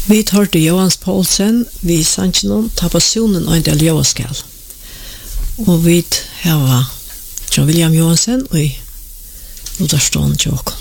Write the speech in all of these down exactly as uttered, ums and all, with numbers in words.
Vi tar til Johans Paulsen, vi sanns noen, ta passionen og en del Johaskall. Og vi har John William Johansen og i Udarstående Tjåk.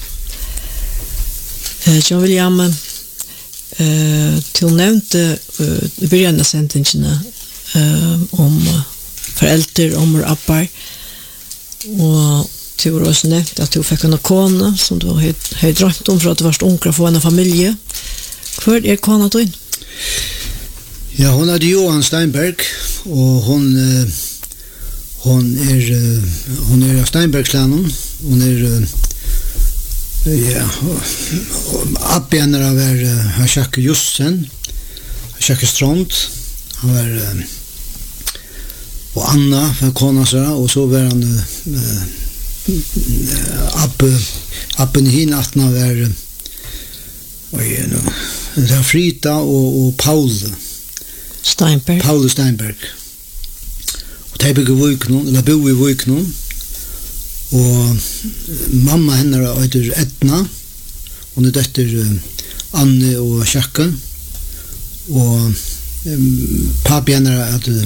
Uh, John William, uh, til nevnte uh, i begynnelsen av sentingene uh, om uh, foreldre, om og appar, og du har også nevnt at du fikk en kone som du har drømt om for at du var unger å få en familie. Hvor er kona du inn? Ja, hon er Johan Steinberg, og hon, uh, hon er uh, hon er av Steinbergslandet. Hon er uh, ja, appjennere av er uh, Hashakke Jussen, Hashakke Strand, han var uh, og Anna var kona seg, og så var han uh, app appen hin atna var og ja, no, det var Frida og, og Paul Steinberg. Paul Steinberg. Og de bygde Vøyknån, eller bo i Vøyknån, og mamma henne heter Edna, hun er døtter uh, Anne og Sjakke, og um, papi henne heter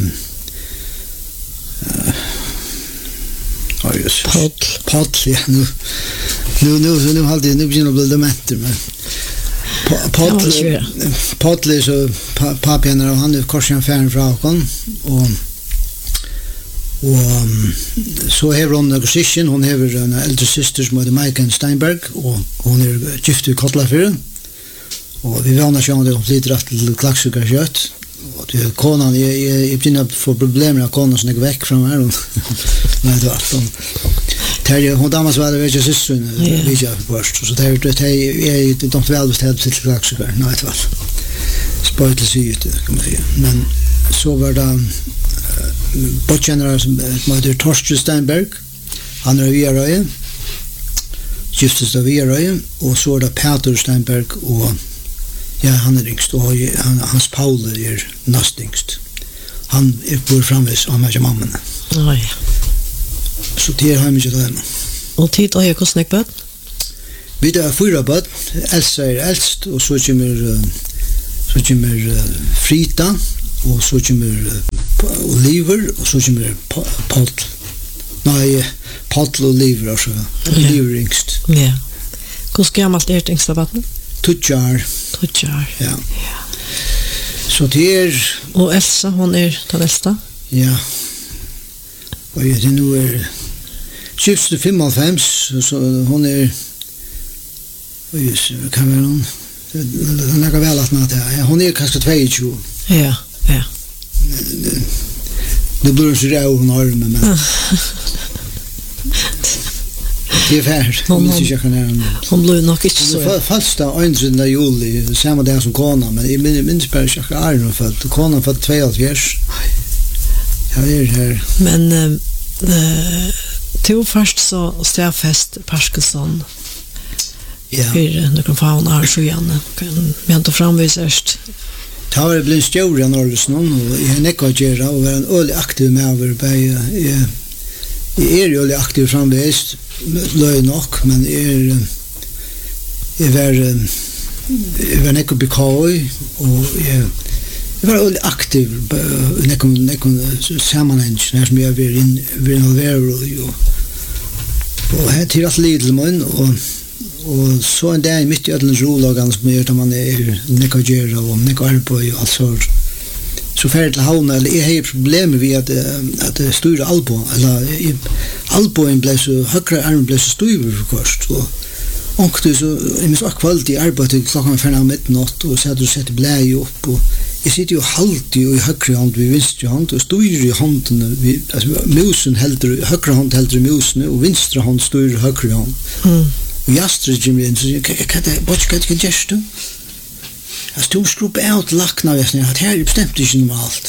uh, oh, yes. Paul. Paul, ja, nu, nu, nu, nu, nu, nu, nu begynner å bli dementer, men Paul, Paul er så papi henne, og han er korsen færen fra åkken, og og um, så hever hun noen syssen, hun hever en eldre syster som heter Maiken Steinberg, og hun er gift i Kotlafyren, og vi vannet ikke om det, hun flytter rett til Klaksvika kjøtt, og det er konan, jeg, jeg, jeg begynner å få problemer av konan som er vekk fra meg, nei, det var alt, Terje, hon damas var det vet jag syssen, vet jag först. Så det är det är inte de väl bestämt till Klaxvika. Nej, det var. Spoiler sig ut kan man säga. Men så var det Botchenera som heter Torsten Steinberg. Han är via Röjen. Justus av via Röjen och så är det Peter Steinberg och ja, han är yngst och han, hans Paul är näst yngst. Han är bor framvis av mig och mamman. Oj. Så det er hjemme til dem. Og tid og jeg hvordan jeg bøtt? Vi er fyra bøtt. Elsa er eldst, og så kommer, så kommer Frida, og så kommer Oliver, og så kommer Paul. Nei, Paul og Oliver, altså. Oliver yngst. Ja. Hvordan gammelt er det yngste bøtten? Tutjar. Tutjar. Ja. Så det er... Og Elsa, hun er den eldste? Ja. Og det er nå er tjue femoghalvfems, så hun er hva kan være hun? Hun er vel at natt, ja. Hun er kanskje tjueto. Ja, ja. Det blir hun så rau hun har med meg. Det er færd. Hun blir nok ikke så. Hun er falsk da øynsiden av juli, samme dag som kona, men jeg minns bare ikke akkurat er hun født. Kona født tjueåtte. Ja, det er her. Men uh, to først så stedfest Parskesson. Ja. For noen faun er så gjerne. Vi har ikke framvisert. Det har blitt stjåret av Norrløsen, og jeg har nekket å gjøre, og være en øyelig aktiv med over. Jeg, jeg er øyelig aktiv framvist, løy nok, men jeg er jeg var jeg var nekket å bekøy, og jeg Jeg var veldig aktiv i nekken sammenheng, når som jeg var involveret i. Og jeg til alt livet til munn, og, og så en dag midt i ødelens rolagene som gjør at man er nekken å gjøre og nekken arbeid og alt sånt. Så ferdig til havna, eller jeg har problemer ved at, at jeg styrer albo, eller alboen ble så, høyre armen ble så styrer for kost, og ångte så, jeg minns akkurat kvalitet i arbeid til klokken fem av midnatt, og så hadde du sett blei opp, og jeg sitter jo halvt i høyre hånd ved vinstre hånd, og styrer i håndene, altså musen helder, høyre hånd helder i musene, og vinstre hånd styrer i høyre hånd. Mm. Og jeg strer kommer inn, så sier jeg, hva er det, hva er det, gjør du? Jeg stod skruppe av til lakna, og jeg sier, det her er bestemt ikke normalt.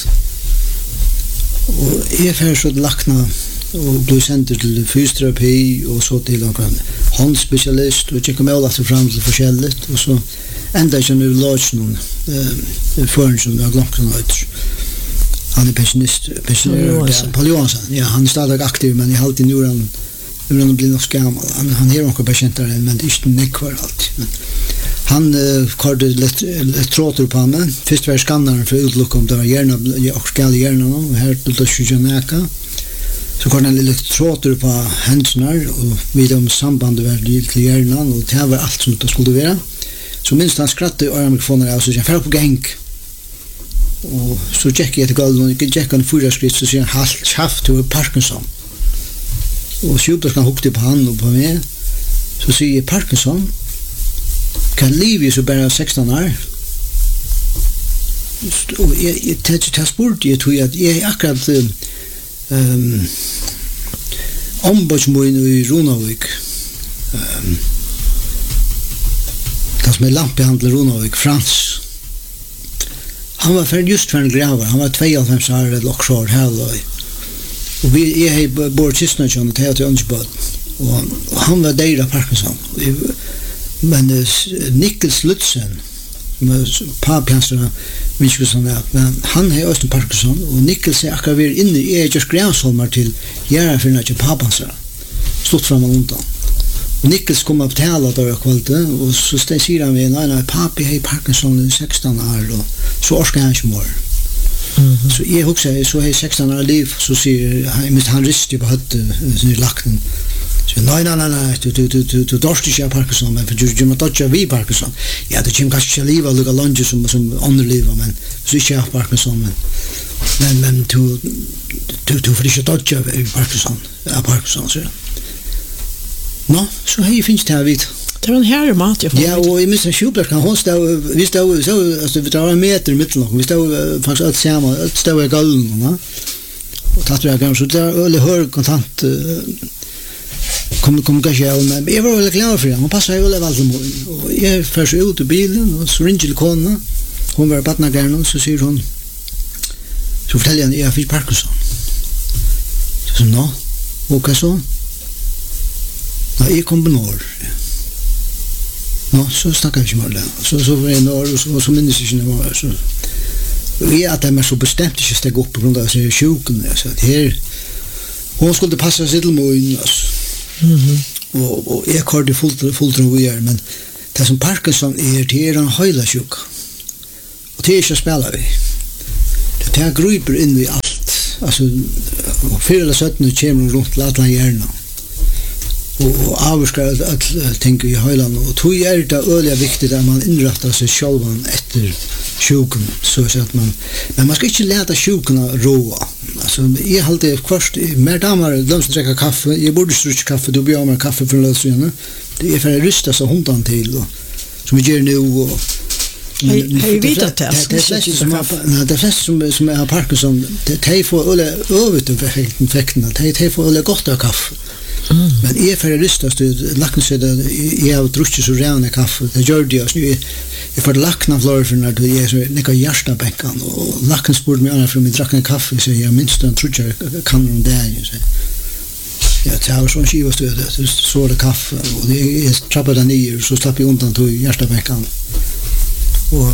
Og jeg er ferdig så til lakna, og ble sendt til fysioterapi, og så til noen håndspesialist, og ikke kom jeg lagt frem til forskjellig, og så enda ikke når vi lagt noen uh, foran som vi har glemt noen øyter. Han er pensionist, pensionist, Paul Johansson, ja, han er stadig aktiv, men jeg har alltid nå han blir nok skammal. Han, han er noen patienter, men det er ikke nekvar alltid. Men Han uh, korte elektroder på henne. Først var skanneren for å utelukke om det var hjerne, og skal hjerne nå, og her til det skjønner næka. Så korte han elektroder på hendene, og videre om sambandet var til hjernen, og det var alt som det skulle være. Så minst han skrattet og mikrofoner av, så sier han, fer på gang. Og så gikk jeg til gulvet, og jeg gikk han fyra skritt, så sier han, halt, kjaft, du er Parkinson. Og sjukdørskan hukte på han og på meg, så sier jeg, Parkinson, kan livet så bare sexton år? Og jeg tar spurt, jeg tror at jeg er akkurat um, ombudsmoen i Ronavik, um, det som er lampehandler Ronavik, Frans. Han var for just for en graver, han var tjueåttifem år eller også år her. Og vi, jeg har båret kistene til han til Ønsbød, og, og han var der av Parkinson. Men uh, Nikkels Lutzen, papjanserne, minns ikke sånn at, men han har også Parkinson, og Nikkels er akkurat vært inne, jeg er just Grænsholmer til Gjerafyrna til papjanserne, stått frem og undan. Og Nikkels kom opp til alle der kvalte, og så sier han meg, nei, nei, papi har Parkinson i sexton år, og så orsker han ikke mer. Mm-hmm. Så jeg husker, så har jeg sexton år liv, så sier han, han rister på høttet, i lakten, så nei, nei, nei, nei, du, du, du, du, du dorst ikke av Parkinson, men for du, du må dodge vi Parkinson. Ja, det kommer kanskje ikke livet, lukka lunge som, som andre livet, men så ikke av Parkinson, men, men, men du, du, du får ikke dodge av Parkinson, av Parkinson, sier han. Nå, så har jeg finnes det her vidt. Det var en herre mat jeg får. Ja, og jeg minns en sjuklerkan, hun stod, vi stod, så, altså, vi var en meter i midten, vi stod faktisk alt sammen, alt stod i gallen, ja. Og tatt vi her gammel, så det var øyelig høy kontant, uh, kom, kom kanskje jeg, men jeg var øyelig glad for det, hun passet øyelig valgt om morgen, og jeg først ut i bilen, og så ringer til kona, hun var badnagerne, så sier hun, så forteller han, jeg har fikk Parkinson. Så sier nå, og hva så? Nå, jeg kom på Norr. Nå, så snakker jeg ikke med det. Så, så var jeg i Norr, og så, og så minnes jeg ikke noe. Så, og jeg at jeg så bestemt ikke steg opp på grunn av seg sjuken. Så at her, hun skulle passe seg til morgen. Mm-hmm. Og, og jeg kørte fullt, fullt og gjør, men det som Parkinson er, det er en høyla sjuk. Og det er ikke å spille vi. Det, det griper inn i alt. Altså, fire eller sytten kommer rundt til alle hjernene. Og avskar alle ting i høyland, og tog er det øyelig viktig at man innrettar seg selv etter sjuken, så at man, men man skal ikke lete sjukene råa. Altså, jeg halte først, mer damer, de som drekker kaffe, jeg burde strukke kaffe, du bjør meg kaffe for løsene, det er for å ryste seg hundene til, og, som vi gjør nå, og Hei, hei vita det. Det er flest som har, det er flest som, som har Parkinson, de får øyelig øvet effekten, de får øyelig godt av kaffe. Mm. Men jeg får lyst til å lakken seg at jeg har drukket så rene kaffe. Det gjør det også. Jeg, jeg får lakken av flore når jeg er så nekka hjertebekken. Og lakken spurte meg annet for om jeg drakk en kaffe, så jeg minst en trutjer kan om det. Ja, det var sånn skivestød, så var det kaffe. Og jeg trappet den nyer, så slapp jeg undan til hjertebekken. Og,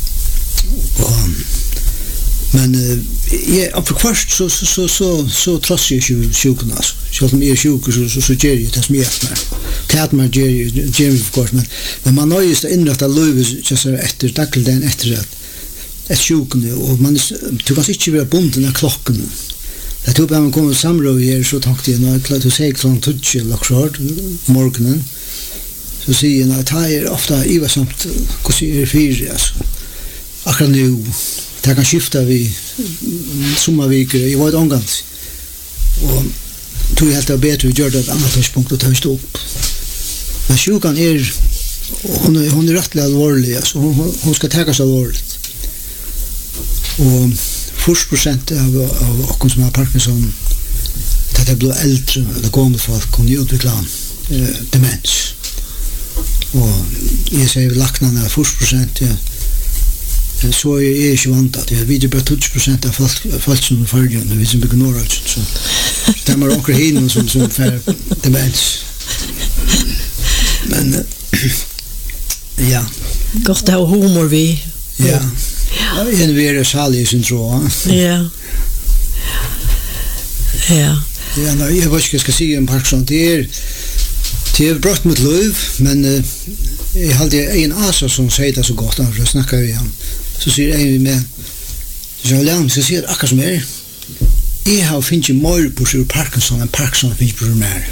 og men uh, jeg, for først så, så, så, så, så tross jeg ikke sjuken, altså. Selv om jeg er sjuk, så, så, så gjør jeg det som jeg er med. Tæt meg gjør jeg, gjør jeg for kort, men, men man nøyes det innrettet løyves etter dagligdagen etter at et sjuken, og man du kan ikke være bunden av klokken. Jeg tror bare man kommer til samråd her, så tenkte jeg, når jeg klarer til å si klokken tutsi eller klart, morgenen, så sier jeg, at det er ofte iversamt, hvordan jeg er fire, altså. Akkurat nå, det kan skifta vi sommarviker, jeg var et omgant. Og tog jeg helt av bedre vi gjør det et annet tidspunkt og tar vi stå opp. Men sjukan er, hun er, hun er rettelig alvorlig, altså. hun, hun skal takas alvorlig. Og først prosent av, av okken som har Parkinson, det er blevet eldre, det kommer folk, hun utvikler eh, demens. Og jeg sier laknene er først prosent, ja. Så er jeg ikke vant at jeg vet bare tjueto prosent av folk som er ferdige når vi som bygger Norrøy, så det er bare onker hinn som, som er demens. Men ja. Godt det er humor vi. Ja. Ja, en vi er salig sin tro. Ja. Ja. Ja, jeg vet ikke hva jeg skal si om Parkinson. Det er det er brått mot løv, men jag hade en asa som säger det så gott, han snackar vi han. Så säger en med, så Leon, så säger akkurat som är, jag har finns ju mer på sig Parkinson än Parkinson finns på mer.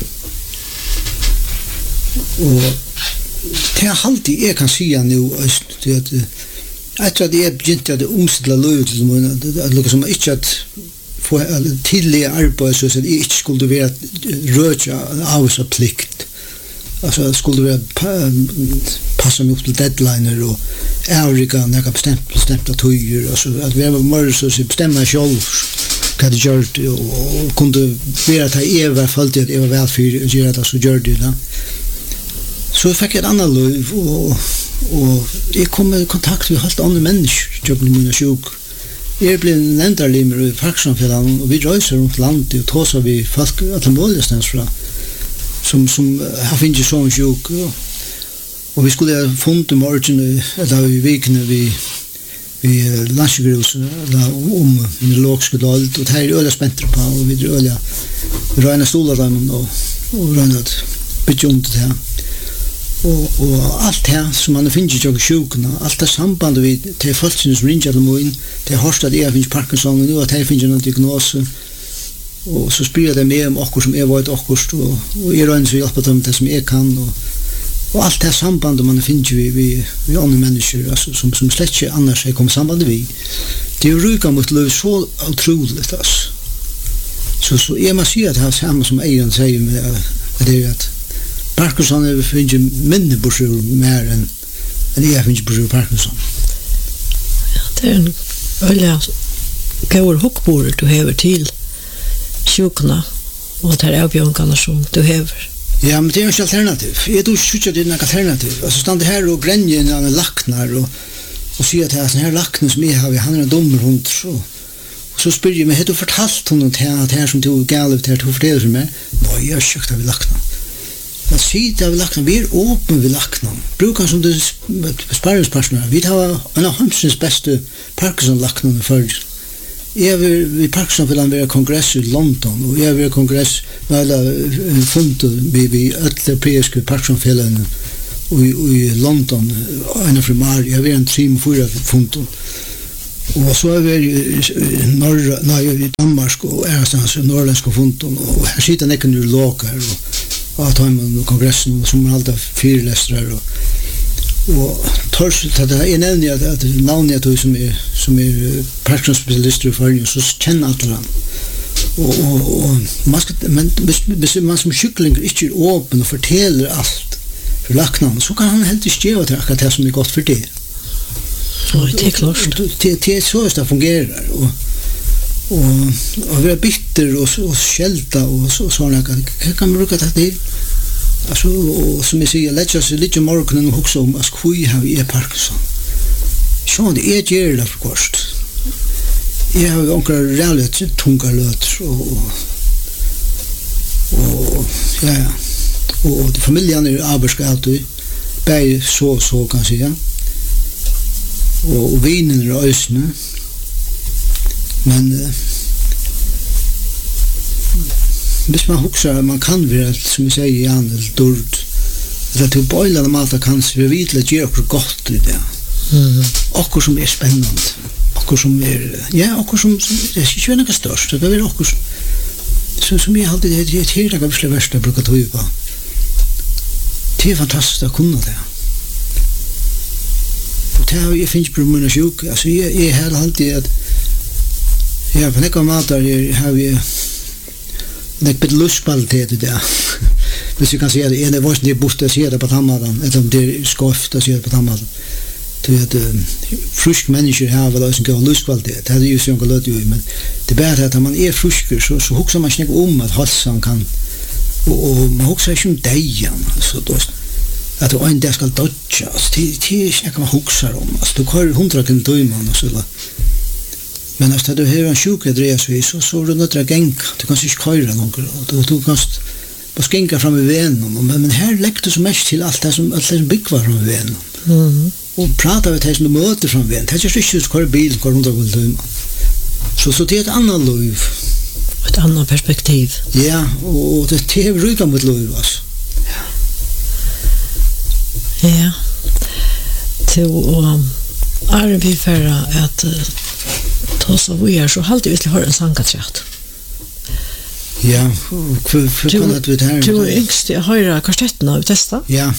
Och det är alltid jag kan säga nu, det att jag tror att det är begynnt att omställa löv till dem, att liksom inte att få tydliga arbete så att jag inte skulle vara röja av så plikt. Alltså skulle vara passa mig upp till deadliner och övriga när jag bestämt bestämda tider, alltså att vi var mer så att bestämma själv vad det gör och kunde vara att jag i alla fall att jag var väl för att göra det så gör det då. Så fick jag ett annat liv och, och jag kom i kontakt med helt andra människor jag blev mina sjuk. Jag blev länderlimer i Parkinsonfällan och vi röjser runt landet och tåsar vi folk att de möjligstens fra som, som har finnit sån sjuk och, och vi skulle ha funnit i morgen eller i vikene vi vi landsgrus om neurologisk dalt och det här är öliga spänter på och vi är öliga röjna stolar dem och, och röjna bytja ont det här. Och, och allt det som man finner i sjukna, allt det samband vid till folk som ringer dem in, det har hört att jag finns Parkinson och nu att jag finns någon diagnos och så spyr det med om okkur som är varit okkurst och, och jag röjner så hjälpa dem det som jag kan och, och allt det samband man finner vi, vi, vi andra människor alltså, som, som slett inte annars är kommet samband vid. Det är ju ryka mot löv så otroligt alltså. Så, så jag måste säga att det här samma som Eion säger med det är att Parkinson är finns mindre bursor mer än än jag finns bursor Parkinson. Ja, det är en öliga går hookbord du har till sjukna och det är avbjörngarna som du har. Ja, men det är en alternativ. Jag tror inte att det är en alternativ. Alltså stannar här och bränner när han lacknar och, och säger att det är sån här lackning som jag har, han är en dummer hund så. Och så spyr jag mig, har du fortalt honom att det här som du är galet här, du fortäller för mig? Nej, jag har kökt av lackna. Jag säger att vi lackna, vi är åpen vid lackna. Brukar som det sparringspartner. Vi har en av Hamsens bästa Parkinson-lackna förr. Jag vill vid Parkinson vill han vara kongress i London och jag vill kongress med alla funter vid alla europeiska Parkinson-fällen i London. En av frimar, jag vill en tre fyra funter. Och så är vi i norra, nej, i Danmark och ärastans i norrländska funter och här sitter näcken ur lokar och att ha med kongressen som är alltid fyrlästrar och och tors att det är nämligen att att namnet är som är som är Parkinson-specialister för så känner alla och och och man ska men man som kyckling inte är öppen och fortäller allt för lacknan så kan han helt inte ge att det som är gott för det. Så det är klart. Det det så det fungerar och och och vara bitter och och skälta och så såna kan kan bruka det. Alltså, och som jag säger, lätt oss lite morgonen och också om att vi har i Parkinson. Så det är gärna det för kost. Jag har några realligt tunga löter och, och ja, ja. Och familjen är arbetarska alltid. Bäg så, så kan jag säga. Och, och vinen är ösne. Men hvis man huxar man kan vara som vi säger igen eller dörd eller till boilar mat kan vi vidla ge okkur gott i det mm. okkur som är spännande okkur som är ja okkur som det är ju något störst det är okkur så som jag alltid det är helt jag vill värsta brukar ta på det är fantastiskt att kunna det och det har jag finns på mina sjuk alltså jag är här alltid att ja på några matar har vi det är bit lustkvalitet i det. Hvis vi kan säga det, det var inte bort att se det på tammadan, eller om det är skoft att se det på tammadan. Till att uh, frisk människor har väl också en lustkvalitet. Det är ju så en löt ju, men det är bara att när man är frisk så, så huxar man inte om att halsan kan, och, och man huxar inte om dejan, så då, att det en dag ska dodgas, det är inte man huxar om. Alltså, du kör hundra kan döman och så. Men när du har en sjuka drejas så så är det något att gänka. Du kan inte köra någon. Du, du kan bara skänka fram i vännen. Men, men här lägger du så mest till allt det som, allt det som byggvar fram i vännen. Mm. Och pratar med det som du möter fram i vännen. Det är inte så att köra bil, köra runt och vill så, så det är ett annat liv. Ett annat perspektiv. Ja, och det är ryka mot liv. Alltså. Ja. Ja. Till och är vi för att ta så vi är så halt vi skulle ha en sankatratt. Ja, för för kan att vi här. Du yngst jag höra kvartetten av testa. Ja.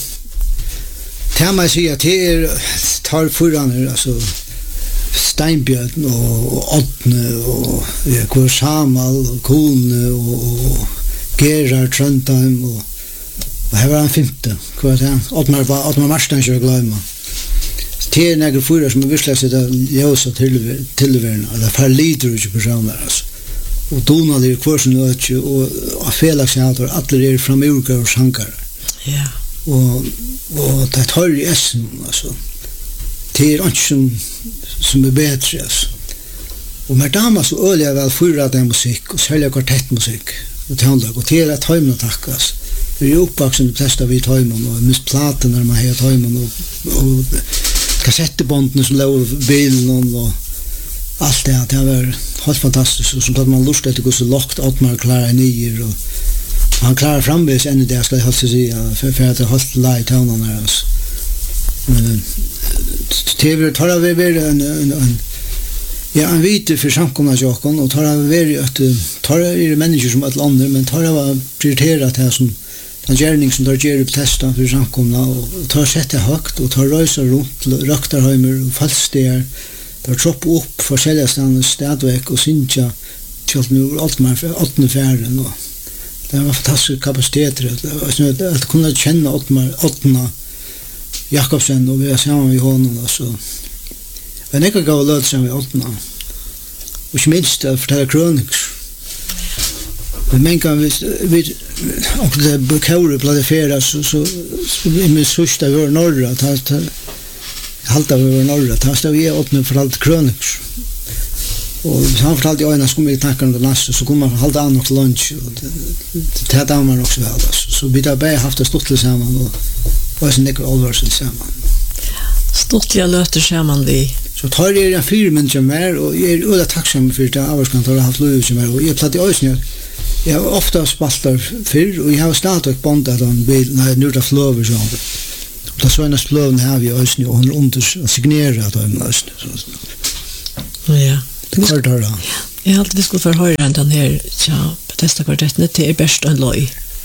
Kan man säga till tar förran alltså Steinbjörn och Oddne och ja, Korsamal och Kone och Gerard Trondheim och och här var han femte. Vad är han? Oddmar var Oddmar Marsten kör glömma. Det är några fyra som visst sätta ljusa till tillvärna eller för liter på personer alltså. Och Donald är kvar som öch och Felix har alla är framurkar och sankar. Ja. Och och det tar ju essen alltså. Det är inte som som är bättre alltså. Och med damer så öliga väl fyra den musik och sälja kvartettmusik och tandlag och till att hemma tackas. Vi är uppvuxen i flesta vid hemma och musplaten när man har hemma och, och kassettebanden som låg i bilen och allt det. Det var helt fantastiskt och så att man lust att gå så lågt att man klarar nio och han klarar framvis ännu det ska jag ha säga för, för att det har hållit light town där alltså. Men det var tar vi väl en, en, en ja en vite för samkomna jakon och tar vi väl att tar är människor som ett land men tar var prioriterat här som den gärning som där ger upp testa för samkomna och tar sätta högt och tar rösa runt raktarheimer och fallstegar där tropp upp för sälja stanna stadväck och synja till nu allt man för åttende färden och det var fantastisk kapacitet att att kunna känna åttma åttna Jakobsen och vi är samman vid honom och så men jag kan gå och löd samman vid åttna och inte minst att fortälla kröniks men man kan vi vi och det bekaure platiferas så så är min sista var norra att halta över norra ta stod vi åt för allt kröniks och han fortalte jag när skulle tanka om det nästa så kommer man halta an och lunch och det hade man också väl så vi där bä haft det stort tillsammans och var sen det allvar tillsammans Stortliga löter samman vi så tar det en firmen som är och jag är öda tacksam för det avskan har haft lov som är och jag platt i ösnjö jag har ofta spaltar för och jag har startat bondat en bil när nu det flower så då så en slån har vi ösnjö och hon under signerat den ösnjö ja det går då jag har alltid skulle förhöra den här ja testa kvartetten till är bäst en loj